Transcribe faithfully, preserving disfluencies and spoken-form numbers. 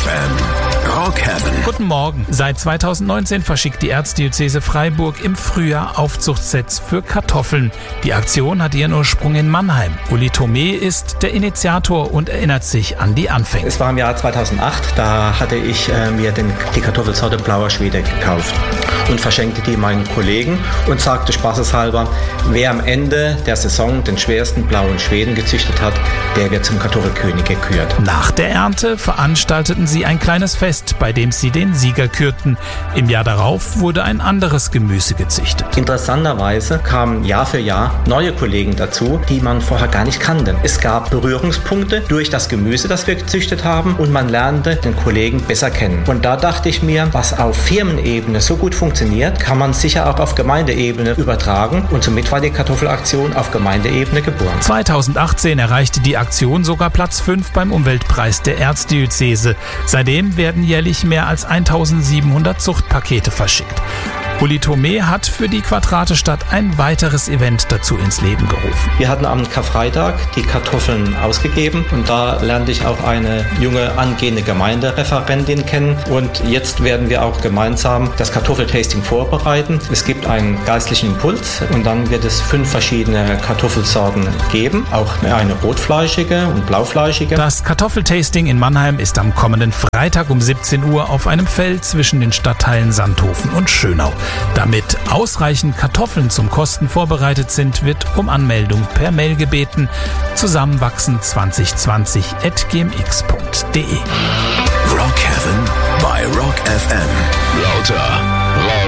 F M. Rock Heaven. Guten Morgen. Seit zweitausendneunzehn verschickt die Erzdiözese Freiburg im Frühjahr Aufzuchtsets für Kartoffeln. Die Aktion hat ihren Ursprung in Mannheim. Uli Thome ist der Initiator und erinnert sich an die Anfänge. Es war im Jahr zweitausendacht, da hatte ich äh, mir den, die Kartoffelsorte Blauer Schwede gekauft und verschenkte die meinen Kollegen und sagte spaßeshalber, wer am Ende der Saison den schwersten blauen Schweden gezüchtet hat, der wird zum Kartoffelkönig gekürt. Nach der Ernte veranstalteten sie ein kleines Fest, bei dem sie den Sieger kürten. Im Jahr darauf wurde ein anderes Gemüse gezüchtet. Interessanterweise kamen Jahr für Jahr neue Kollegen dazu, die man vorher gar nicht kannte. Es gab Berührungspunkte durch das Gemüse, das wir gezüchtet haben, und man lernte den Kollegen besser kennen. Und da dachte ich mir, was auf Firmenebene so gut funktioniert, kann man sicher auch auf Gemeindeebene übertragen, und somit war die Kartoffelaktion auf Gemeindeebene geboren. zweitausendachtzehn erreichte die Aktion sogar Platz fünf beim Umweltpreis der Erzdiözese. Seitdem werden jährlich mehr als eintausendsiebenhundert Zuchtpakete verschickt. Uli Thome hat für die Quadratestadt ein weiteres Event dazu ins Leben gerufen. Wir hatten am Karfreitag die Kartoffeln ausgegeben und da lernte ich auch eine junge angehende Gemeindereferentin kennen, und jetzt werden wir auch gemeinsam das Kartoffeltasting vorbereiten. Es gibt einen geistlichen Impuls und dann wird es fünf verschiedene Kartoffelsorten geben, auch eine rotfleischige und blaufleischige. Das Kartoffeltasting in Mannheim ist am kommenden Freitag um siebzehn Uhr auf einem Feld zwischen den Stadtteilen Sandhofen und Schönau. Damit ausreichend Kartoffeln zum Kosten vorbereitet sind, wird um Anmeldung per Mail gebeten. Zusammenwachsen zwanzig zwanzig at g m x punkt d e. Rock Heaven bei Rock F M. Lauter.